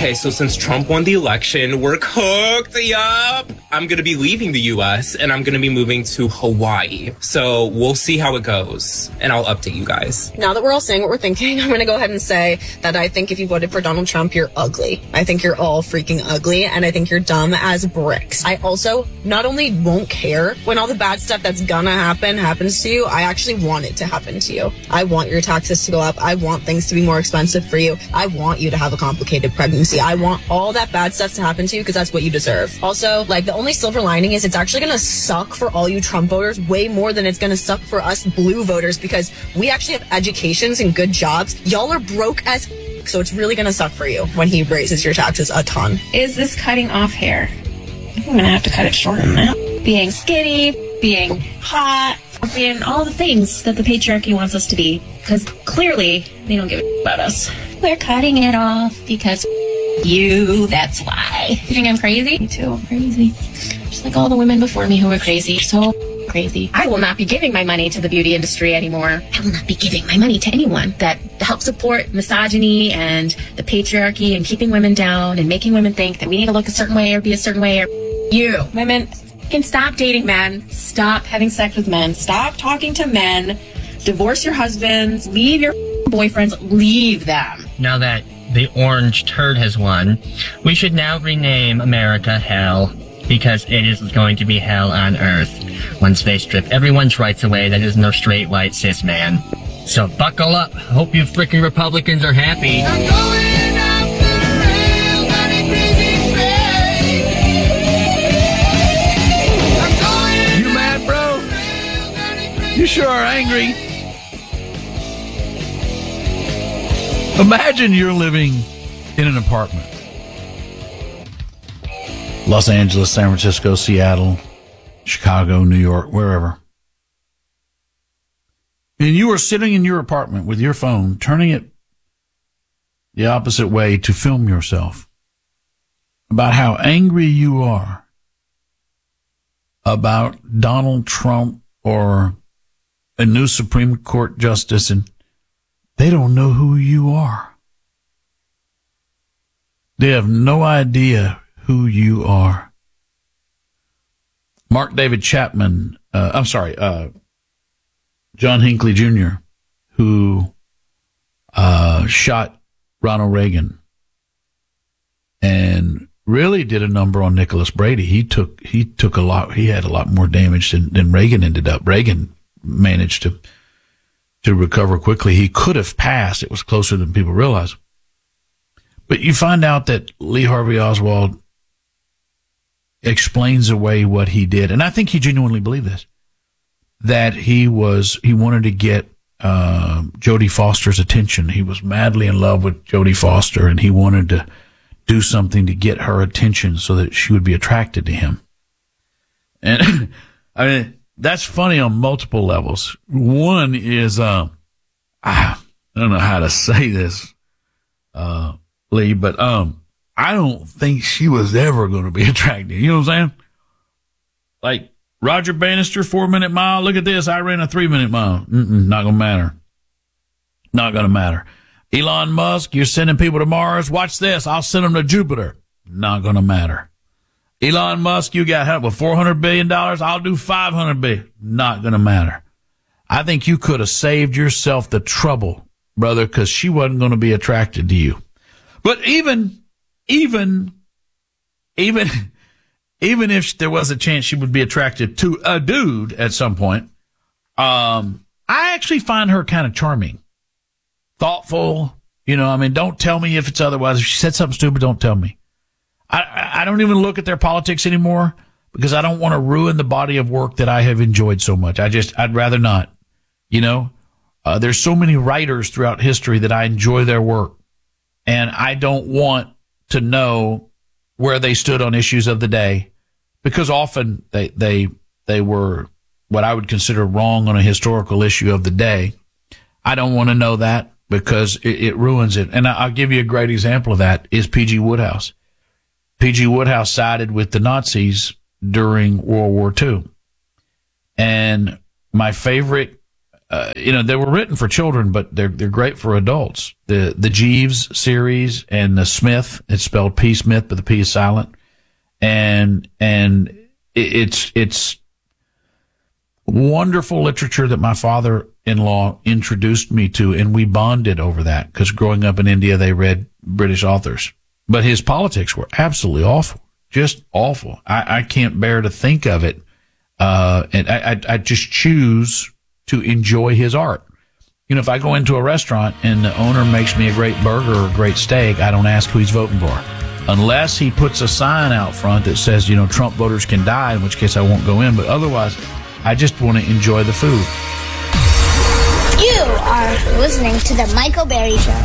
Okay, so since Trump won the election, we're cooked. Yup. I'm going to be leaving the U.S. and I'm going to be moving to Hawaii. So we'll see how it goes and I'll update you guys. Now that we're all saying what we're thinking, I'm going to go ahead and say that I think if you voted for Donald Trump, you're ugly. I think you're all freaking ugly and I think you're dumb as bricks. I also not only won't care when all the bad stuff that's gonna happen happens to you, I actually want it to happen to you. I want your taxes to go up. I want things to be more expensive for you. I want you to have a complicated pregnancy. I want all that bad stuff to happen to you because that's what you deserve. Also, like, the only silver lining is it's actually gonna suck for all you Trump voters way more than it's gonna suck for us blue voters because we actually have educations and good jobs. Y'all are broke as so it's really gonna suck for you when he raises your taxes a ton. Is this cutting off hair? I'm gonna have to cut it shorter now. Being skinny, being hot, being all the things that the patriarchy wants us to be. Because clearly, they don't give a about us. We're cutting it off because you, that's why. You think I'm crazy? Me too, I'm crazy. Just like all the women before me who were crazy. So crazy. I will not be giving my money to the beauty industry anymore. I will not be giving my money to anyone that helps support misogyny and the patriarchy and keeping women down and making women think that we need to look a certain way or be a certain way. Or you, women, can stop dating men. Stop having sex with men. Stop talking to men. Divorce your husbands. Leave your boyfriends. Leave them. Now that the orange turd has won, we should now rename America Hell, because it is going to be hell on earth once they strip everyone's rights away that is no straight, white, cis man. So buckle up. Hope you freaking Republicans are happy. I'm going off the rails on a crazy train. I'm going. You mad, bro? You sure are angry. Imagine you're living in an apartment. Los Angeles, San Francisco, Seattle, Chicago, New York, wherever. And you are sitting in your apartment with your phone, turning it the opposite way to film yourself about how angry you are about Donald Trump or a new Supreme Court justice, and they don't know who you are. They have no idea who you are. Mark David Chapman, John Hinckley Jr., who shot Ronald Reagan and really did a number on Nicholas Brady. He took a lot. He had a lot more damage than Reagan ended up. Reagan managed to recover quickly. He could have passed. It was closer than people realize. But you find out that Lee Harvey Oswald explains away what he did. And I think he genuinely believed this, that he wanted to get Jodie Foster's attention. He was madly in love with Jodie Foster, and he wanted to do something to get her attention so that she would be attracted to him. And I mean, that's funny on multiple levels. One is, I don't know how to say this, Lee, but, I don't think she was ever going to be attractive. You know what I'm saying? Like Roger Bannister, 4-minute mile. Look at this. I ran a 3-minute mile. Not going to matter. Not going to matter. Elon Musk, you're sending people to Mars. Watch this. I'll send them to Jupiter. Not going to matter. Elon Musk, you got help with $400 billion. I'll do $500 billion. Not going to matter. I think you could have saved yourself the trouble, brother, because she wasn't going to be attracted to you. But even if there was a chance she would be attracted to a dude at some point, I actually find her kind of charming, thoughtful. You know, I mean, don't tell me if it's otherwise. If she said something stupid, don't tell me. I don't even look at their politics anymore because I don't want to ruin the body of work that I have enjoyed so much. I'd rather not. You know, there's so many writers throughout history that I enjoy their work, and I don't want to know where they stood on issues of the day, because often they were what I would consider wrong on a historical issue of the day. I don't want to know that because it ruins it. And I'll give you a great example of that is P.G. Wodehouse. P.G. Wodehouse sided with the Nazis during World War II. And my favorite they were written for children, but they're great for adults. The Jeeves series and the Smith, it's spelled P Smith, but the P is silent. And it's wonderful literature that my father-in-law introduced me to, and we bonded over that because growing up in India, they read British authors. But his politics were absolutely awful, just awful. I can't bear to think of it. And I just choose to enjoy his art. If I go into a restaurant and the owner makes me a great burger or a great steak, I don't ask who he's voting for. Unless he puts a sign out front that says, Trump voters can die, in which case I won't go in. But otherwise, I just want to enjoy the food. You are listening to The Michael Berry Show.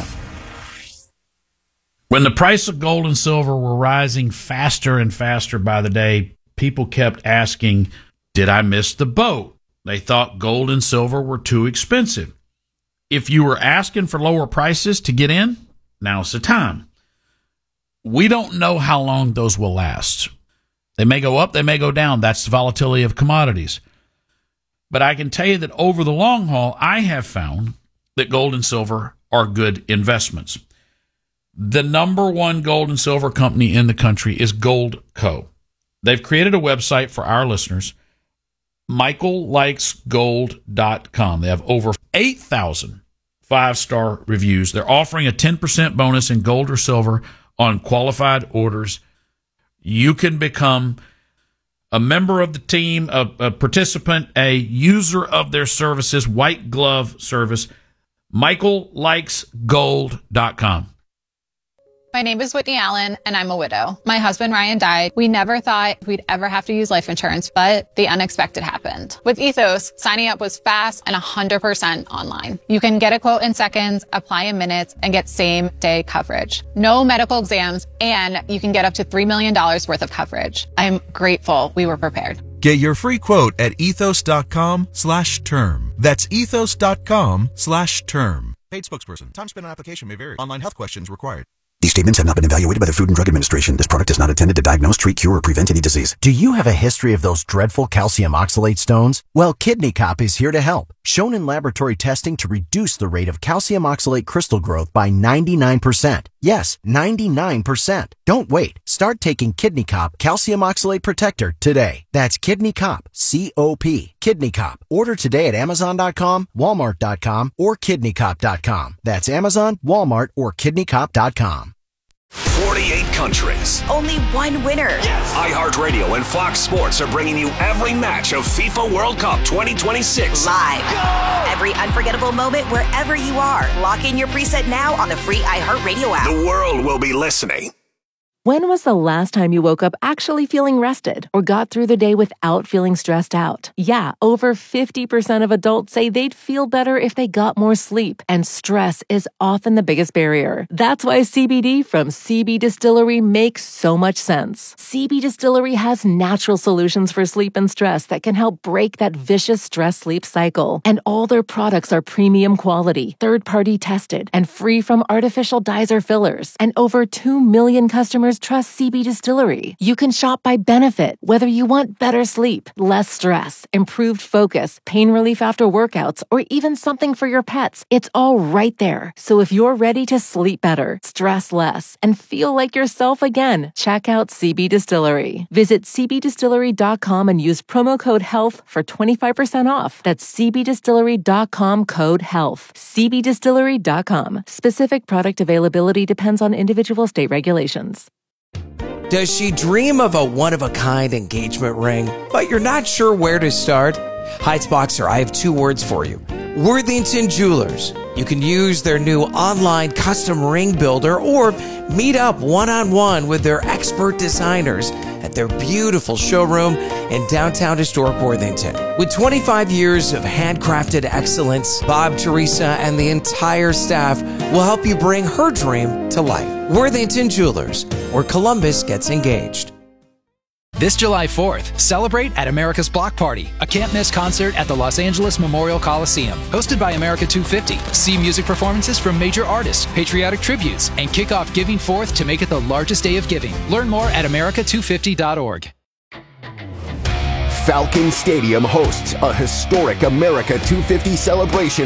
When the price of gold and silver were rising faster and faster by the day, people kept asking, did I miss the boat? They thought gold and silver were too expensive. If you were asking for lower prices to get in, now's the time. We don't know how long those will last. They may go up, they may go down. That's the volatility of commodities. But I can tell you that over the long haul, I have found that gold and silver are good investments. The number one gold and silver company in the country is Goldco. They've created a website for our listeners, michaellikesgold.com. They have over 8,000 5-star reviews. They're offering a 10% bonus in gold or silver on qualified orders. You can become a member of the team, a participant, a user of their services, white glove service, michaellikesgold.com. My name is Whitney Allen, and I'm a widow. My husband, Ryan, died. We never thought we'd ever have to use life insurance, but the unexpected happened. With Ethos, signing up was fast and 100% online. You can get a quote in seconds, apply in minutes, and get same-day coverage. No medical exams, and you can get up to $3 million worth of coverage. I'm grateful we were prepared. Get your free quote at ethos.com/term. That's ethos.com/term. Paid spokesperson. Time spent on application may vary. Online health questions required. These statements have not been evaluated by the Food and Drug Administration. This product is not intended to diagnose, treat, cure, or prevent any disease. Do you have a history of those dreadful calcium oxalate stones? Well, Kidney Cop is here to help. Shown in laboratory testing to reduce the rate of calcium oxalate crystal growth by 99%. Yes, 99%. Don't wait. Start taking Kidney Cop Calcium Oxalate Protector today. That's Kidney Cop, C-O-P, Kidney Cop. Order today at Amazon.com, Walmart.com, or KidneyCop.com. That's Amazon, Walmart, or KidneyCop.com. 48 countries. Only one winner. Yes. iHeartRadio and Fox Sports are bringing you every match of FIFA World Cup 2026. Live. Go! Every unforgettable moment wherever you are. Lock in your preset now on the free iHeartRadio app. The world will be listening. When was the last time you woke up actually feeling rested or got through the day without feeling stressed out? Yeah, over 50% of adults say they'd feel better if they got more sleep, and stress is often the biggest barrier. That's why CBD from CB Distillery makes so much sense. CB Distillery has natural solutions for sleep and stress that can help break that vicious stress-sleep cycle. And all their products are premium quality, third-party tested, and free from artificial dyes or fillers. And over 2 million customers trust CB Distillery. You can shop by benefit, whether you want better sleep, less stress, improved focus, pain relief after workouts, or even something for your pets. It's all right there. So if you're ready to sleep better, stress less, and feel like yourself again, check out CB Distillery. Visit cbdistillery.com and use promo code HEALTH for 25% off. That's cbdistillery.com code HEALTH. cbdistillery.com. Specific product availability depends on individual state regulations. Does she dream of a one-of-a-kind engagement ring, but you're not sure where to start? Heights Boxer, I have 2 words for you. Worthington Jewelers. You can use their new online custom ring builder or meet up one-on-one with their expert designers at their beautiful showroom in downtown historic Worthington. With 25 years of handcrafted excellence, Bob, Teresa, and the entire staff will help you bring her dream to life. Worthington Jewelers, where Columbus gets engaged. This July 4th, celebrate at America's Block Party, a can't-miss concert at the Los Angeles Memorial Coliseum. Hosted by America 250, see music performances from major artists, patriotic tributes, and kick off Giving Forth to make it the largest day of giving. Learn more at america250.org. Falcon Stadium hosts a historic America 250 celebration